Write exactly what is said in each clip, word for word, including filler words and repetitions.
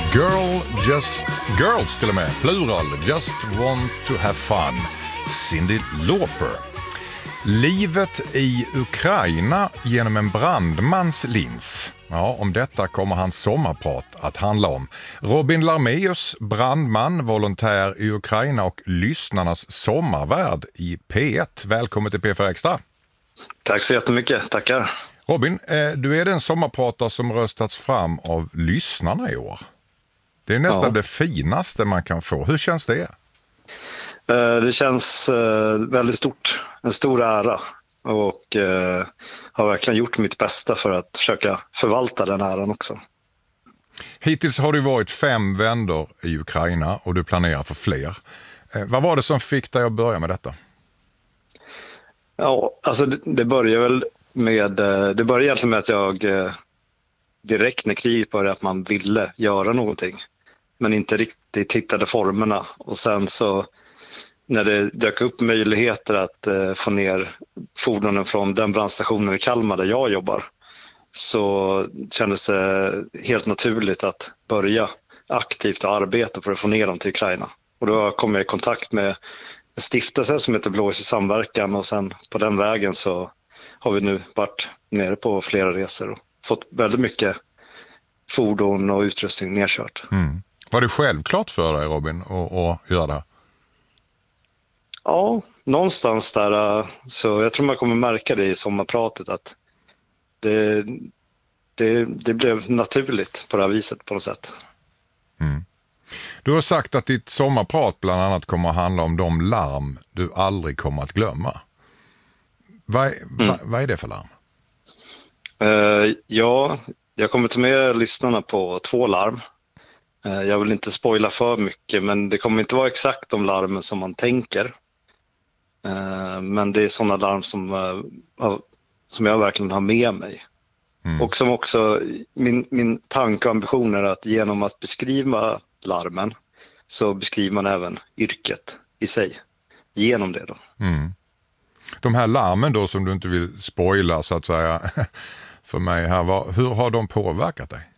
Girl, just, girls till och med, plural, just want to have fun. Cyndi Lauper. Livet i Ukraina genom en brandmans lins. Ja, om detta kommer hans sommarprat att handla om. Robin Larmeus, brandman, volontär i Ukraina och lyssnarnas sommarvärd i P ett. Välkommen till P fyra Extra. Tack så jättemycket, tackar. Robin, du är den sommarpratare som röstats fram av lyssnarna i år. Det är nästan ja. det finaste man kan få. Hur känns det? Det känns väldigt stort, en stor ära, och har verkligen gjort mitt bästa för att försöka förvalta den äran också. Hittills har du varit fem vändor i Ukraina och du planerar för fler. Vad var det som fick dig att börja med detta? Ja, alltså det, det började väl med, det började egentligen med att jag direkt när kriget började att man ville göra någonting, men inte riktigt hittade formerna. Och sen så när det dök upp möjligheter att eh, få ner fordonen från den brandstationen i Kalmar där jag jobbar, så kändes det helt naturligt att börja aktivt arbeta för att få ner dem till Ukraina. Och då kom jag i kontakt med en stiftelse som heter Blås i samverkan, och sen på den vägen så har vi nu varit nere på flera resor och fått väldigt mycket fordon och utrustning nedkört. Mm. Var det självklart för dig, Robin, att, att göra det? Ja, någonstans där, så jag tror man kommer märka det i sommarpratet att det, det, det blev naturligt på det här viset på något sätt. Mm. Du har sagt att ditt sommarprat bland annat kommer att handla om de larm du aldrig kommer att glömma. Vad, mm. vad, vad är det för larm? Uh, ja, jag kommer ta med lyssnarna på två larm. Uh, jag vill inte spoila för mycket, men det kommer inte vara exakt de larmen som man tänker. Uh, men det är sådana larm som, uh, som jag verkligen har med mig. Mm. Och som också, min, min tanke och ambition är att genom att beskriva larmen så beskriver man även yrket i sig genom det då. Mm. De här larmen då som du inte vill spoila så att säga för mig här, var, hur har de påverkat dig?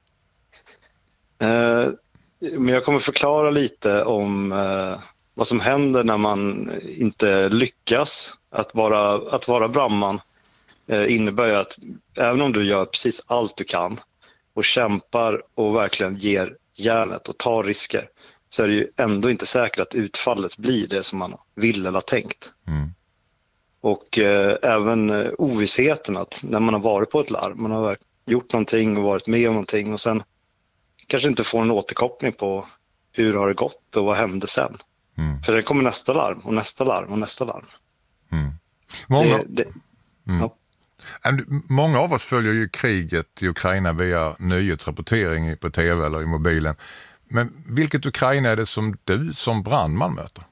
Uh, men jag kommer förklara lite om uh, vad som händer när man inte lyckas. Att vara, att vara brandman uh, innebär ju att även om du gör precis allt du kan och kämpar och verkligen ger järnet och tar risker, så är det ju ändå inte säkert att utfallet blir det som man vill eller har tänkt. Mm. Och eh, även eh, ovissheten att när man har varit på ett larm, man har gjort någonting och varit med om någonting och sen kanske inte får en återkoppling på hur har det gått och vad hände sen. Mm. För det kommer nästa larm och nästa larm och nästa larm. Mm. Många... Det, det, mm. ja. Många av oss följer ju kriget i Ukraina via nyhetsrapportering på tv eller i mobilen. Men vilket Ukraina är det som du som brandman möter?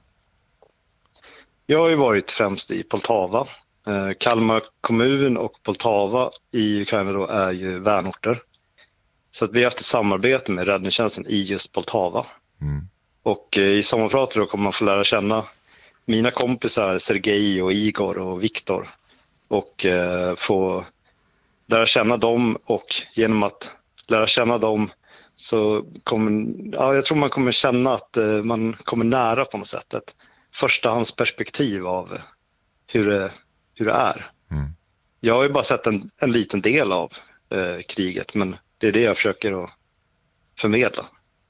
Jag har ju varit främst i Poltava. Kalmar kommun och Poltava i Ukraina då är ju vänorter. Så att vi har haft ett samarbete med räddningstjänsten i just Poltava. Mm. Och i sommarpratet då kommer man få lära känna mina kompisar Sergej och Igor och Viktor. Och eh, få lära känna dem, och genom att lära känna dem så kommer, ja, jag tror man kommer känna att eh, man kommer nära på något sätt. Ett förstahandsperspektiv av hur det, hur det är. Mm. Jag har ju bara sett en, en liten del av eh, kriget, men det är det jag försöker att förmedla.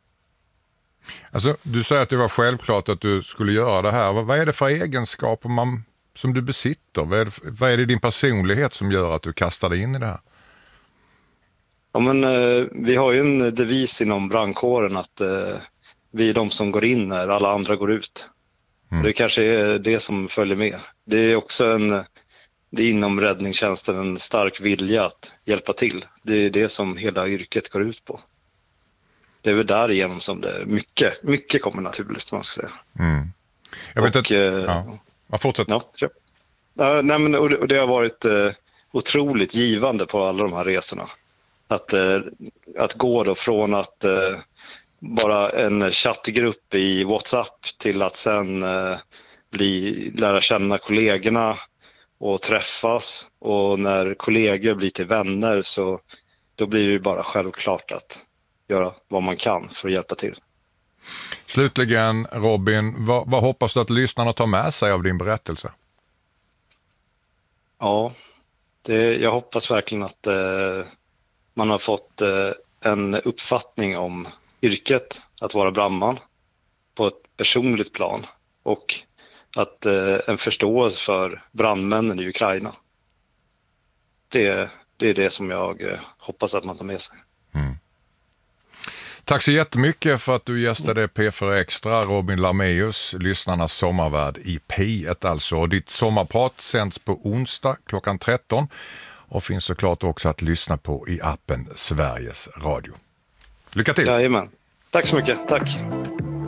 Alltså, du säger att det var självklart att du skulle göra det här. Vad, vad är det för egenskaper man, som du besitter? Vad är, det, vad är det i din personlighet som gör att du kastar dig in i det här? Ja, men, eh, vi har ju en devis inom brandkåren att eh, vi är de som går in när alla andra går ut. Mm. Det kanske är det som följer med. Det är också en, det är inom räddningstjänsten en stark vilja att hjälpa till. Det är det som hela yrket går ut på. Det är väl därigenom som det mycket, mycket kommer naturligt, man ska säga. Mm. Jag vet och, att... Ja. Ja, fortsätt. Ja, ja, nej, men, och det, och det har varit eh, otroligt givande på alla de här resorna. Att, eh, att gå då från att eh, bara en chattgrupp i WhatsApp till att sen eh, bli, lära känna kollegorna och träffas. Och när kollegor blir till vänner så då blir det bara självklart att göra vad man kan för att hjälpa till. Slutligen Robin, vad, vad hoppas du att lyssnarna tar med sig av din berättelse? Ja, det, jag hoppas verkligen att eh, man har fått eh, en uppfattning om yrket att vara brandman på ett personligt plan och att eh, en förståelse för brandmännen i Ukraina. Det, det är det som jag eh, hoppas att man tar med sig. Mm. Tack så jättemycket för att du gästade P fyra Extra, Robin Lameus, lyssnarnas sommarvärd i P ett alltså. Och ditt sommarprat sänds på onsdag klockan tretton och finns såklart också att lyssna på i appen Sveriges Radio. Lycka till! Jajamän. Tack så mycket, tack!